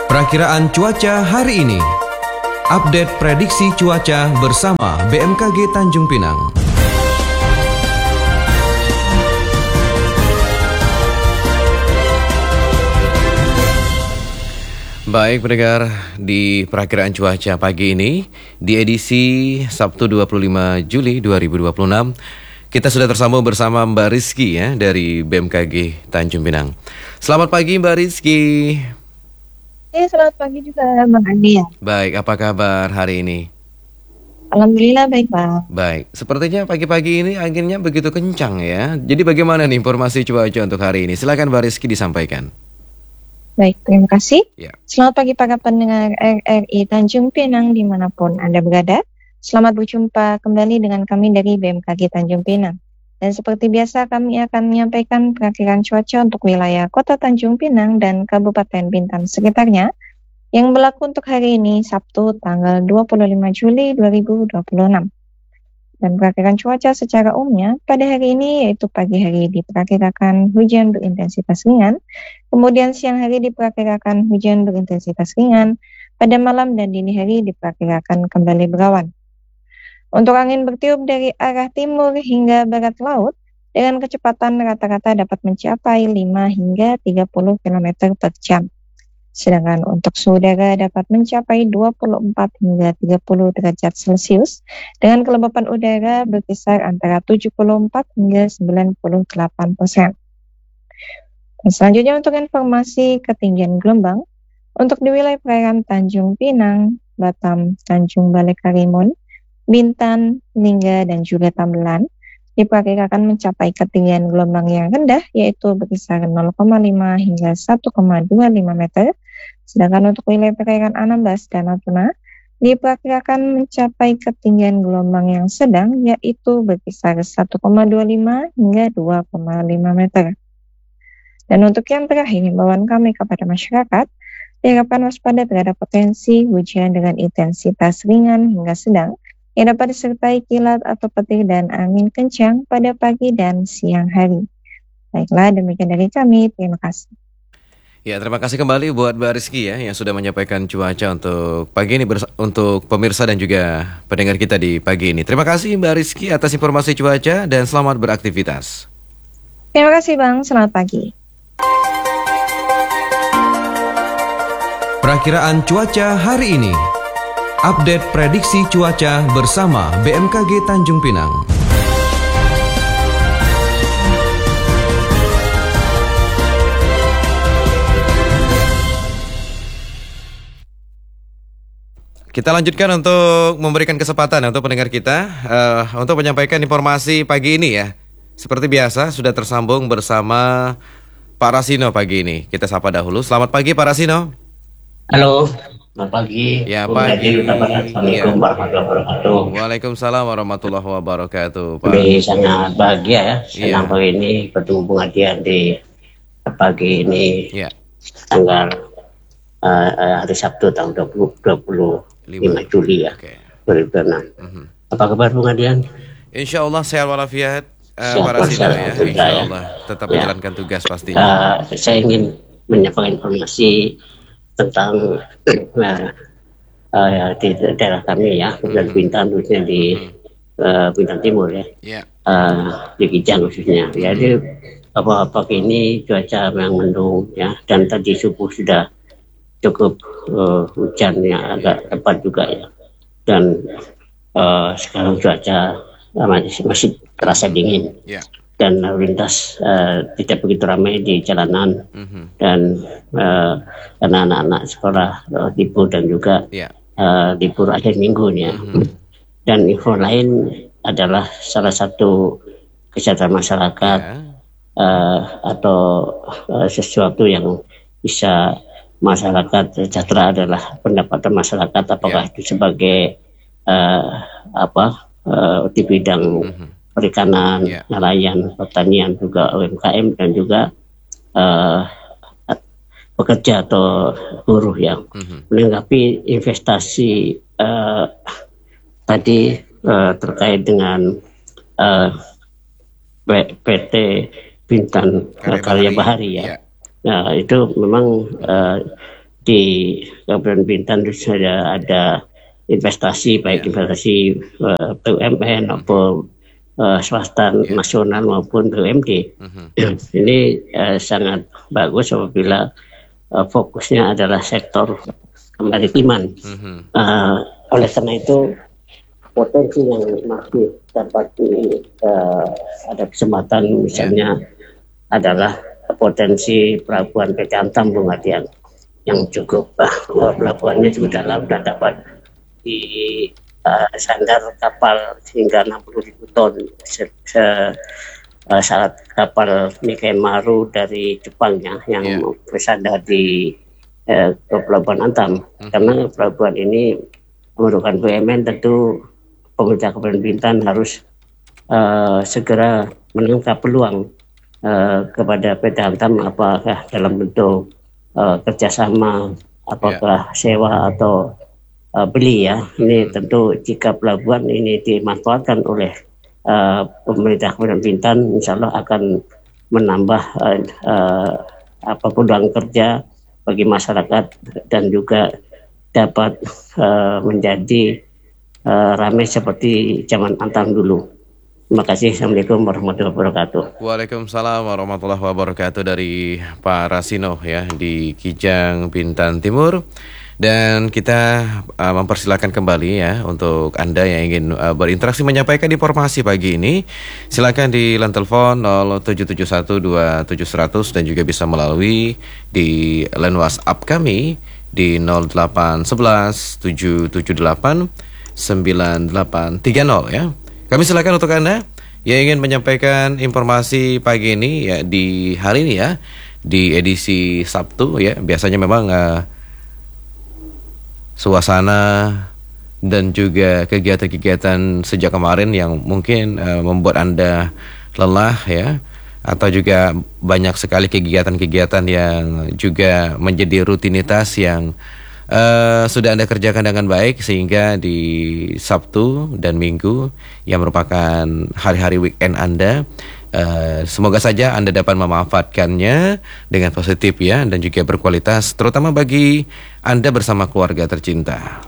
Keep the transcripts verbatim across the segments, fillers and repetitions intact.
Perakiraan cuaca hari ini. Update prediksi cuaca bersama B M K G Tanjung Pinang. Baik pendengar, di perakiraan cuaca pagi ini di edisi Sabtu dua puluh lima Juli dua ribu dua puluh enam kita sudah tersambung bersama Mbak Rizky ya dari B M K G Tanjung Pinang. Selamat pagi Mbak Rizky. Eh, selamat pagi juga Bang Andi ya. Baik, apa kabar hari ini? Alhamdulillah baik Bang. Baik, sepertinya pagi-pagi ini anginnya begitu kencang ya. Jadi bagaimana nih informasi cuaca untuk hari ini? Silakan Mbak Rizky disampaikan. Baik, terima kasih. Ya. Selamat pagi para pendengar R R I Tanjung Pinang dimanapun Anda berada. Selamat berjumpa kembali dengan kami dari B M K G Tanjung Pinang. Dan seperti biasa kami akan menyampaikan perakiraan cuaca untuk wilayah Kota Tanjung Pinang dan Kabupaten Bintan sekitarnya yang berlaku untuk hari ini Sabtu tanggal dua puluh lima Juli dua ribu dua puluh enam. Dan perakiraan cuaca secara umumnya pada hari ini yaitu pagi hari diperkirakan hujan berintensitas ringan, kemudian siang hari diperkirakan hujan berintensitas ringan, pada malam dan dini hari diperkirakan kembali berawan. Untuk angin bertiup dari arah timur hingga barat laut dengan kecepatan rata-rata dapat mencapai lima hingga tiga puluh kilometer per jam. Sedangkan untuk suhu udara dapat mencapai dua puluh empat hingga tiga puluh derajat Celcius dengan kelembapan udara berkisar antara tujuh puluh empat hingga sembilan puluh delapan persen. Dan selanjutnya untuk informasi ketinggian gelombang, untuk di wilayah perairan Tanjung Pinang, Batam, Tanjung Balai Karimun, Bintan, Lingga, dan juga Tambelan diperkirakan mencapai ketinggian gelombang yang rendah yaitu berkisar nol koma lima hingga satu koma dua lima meter. Sedangkan untuk wilayah perairan Anambas dan Natuna diperkirakan mencapai ketinggian gelombang yang sedang yaitu berkisar satu koma dua lima hingga dua koma lima meter. Dan untuk yang terakhir, himbauan kami kepada masyarakat diharapkan waspada terhadap potensi hujan dengan intensitas ringan hingga sedang yang dapat disertai kilat atau petir dan angin kencang pada pagi dan siang hari. Baiklah, demikian dari kami. Terima kasih. Ya, terima kasih kembali buat Mbak Rizky ya yang sudah menyampaikan cuaca untuk pagi ini bers- untuk pemirsa dan juga pendengar kita di pagi ini. Terima kasih Mbak Rizky atas informasi cuaca dan selamat beraktivitas. Terima kasih Bang, selamat pagi. Perakiraan cuaca hari ini. Update prediksi cuaca bersama B M K G Tanjung Pinang. Kita lanjutkan untuk memberikan kesempatan untuk pendengar kita uh, untuk menyampaikan informasi pagi ini ya. Seperti biasa sudah tersambung bersama Pak Rasino pagi ini. Kita sapa dahulu. Selamat pagi Pak Rasino. Halo. Selamat pagi. Ya, pagi. Assalamualaikum warahmatullahi wabarakatuh. Waalaikumsalam warahmatullahi wabarakatuh, Pak. Kami sangat bahagia ya, senang Ya. pagi ini bertemu Bung Adian di pagi ini Ya. tanggal uh, hari Sabtu tahun dua puluh lima Juli ya, Oke. dua ribu dua puluh enam. Mhm. Apa kabar Bung Adian? Insya Allah sehat walafiat, uh, Sehat Pak Rasino walafiat, ya. alhamdulillah Insya ya. Allah tetap Ya. menjalankan tugas pastinya. Uh, saya ingin menyampaikan informasi tentang uh, uh, ya, di daerah kami ya, dan Bintan khususnya di uh, Bintan Timur ya. Ya. Uh, di Kijang khususnya. Jadi apa pagi ini cuaca yang mendung ya, dan tadi subuh sudah cukup uh, hujan yang agak lebat juga ya. Dan uh, sekarang cuaca uh, masih, masih terasa dingin. Ya. Dan lalu lintas uh, tidak begitu ramai di jalanan. Mhm. Dan uh, karena anak-anak sekolah uh, libur dan juga Ya. uh, libur akhir minggu nih ya. Mhm. Dan info lain adalah salah satu kesehatan masyarakat Ya. uh, atau uh, sesuatu yang bisa masyarakat sejahtera adalah pendapatan masyarakat, apakah Ya. itu sebagai uh, apa uh, di bidang Mhm. perikanan, Ya. nelayan, pertanian, juga U M K M dan juga uh, pekerja atau buruh yang Mhm. menanggapi investasi uh, tadi uh, terkait dengan uh, P T Bintan Karya Karya Bahari. Bahari ya. Ya. Nah itu memang uh, di Kabupaten Bintan itu sudah ada investasi, baik Ya. investasi uh, B U M N maupun uh, swasta Ya. nasional maupun B U M D. Mhm. Ini uh, sangat bagus apabila uh, fokusnya adalah sektor kemaritiman. Mhm. Uh, oleh karena itu potensi yang masih dapat di, uh, ada kesempatan misalnya adalah potensi pelabuhan P T Antam, Bung Adian, yang cukup uh, pelabuhannya juga dalam dan dapat di uh, sandar kapal hingga enam puluh ribu ton se, se, uh, saat kapal Nikkei Maru dari Jepangnya yang Yeah. bersandar di uh, ke pelabuhan Antam. Mhm. Karena pelabuhan ini memerlukan B U M N, tentu pemerintah Kabupaten Bintan harus uh, segera menangkap peluang uh, kepada P T Antam, apakah dalam bentuk uh, kerjasama, apakah sewa atau uh, beli ya. Ini tentu jika pelabuhan ini dimanfaatkan oleh uh, pemerintah Kabupaten Bintan, insya Allah akan menambah uh, uh, apa peluang kerja bagi masyarakat dan juga dapat uh, menjadi uh, ramai seperti zaman Antam dulu. Terima kasih. Assalamualaikum warahmatullahi wabarakatuh. Waalaikumsalam warahmatullahi wabarakatuh dari Pak Rasino ya di Kijang, Bintan Timur. Dan kita uh, mempersilakan kembali ya untuk Anda yang ingin uh, berinteraksi menyampaikan informasi pagi ini. Silakan di line telepon nol tujuh tujuh satu dua tujuh seratus dan juga bisa melalui di line WhatsApp kami di nol delapan satu satu tujuh tujuh delapan sembilan delapan tiga nol ya. Kami silakan untuk Anda yang ingin menyampaikan informasi pagi ini ya di hari ini ya di edisi Sabtu ya. Biasanya memang uh, suasana dan juga kegiatan-kegiatan sejak kemarin yang mungkin uh, membuat Anda lelah ya, atau juga banyak sekali kegiatan-kegiatan yang juga menjadi rutinitas yang uh, sudah Anda kerjakan dengan baik, sehingga di Sabtu dan Minggu yang merupakan hari-hari weekend Anda, Uh, semoga saja Anda dapat memanfaatkannya dengan positif ya, dan juga berkualitas, terutama bagi Anda bersama keluarga tercinta.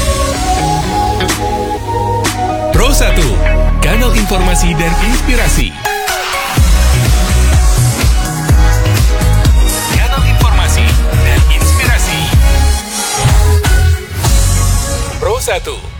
Pro satu, kanal informasi dan inspirasi. Kanal informasi dan inspirasi. Pro satu.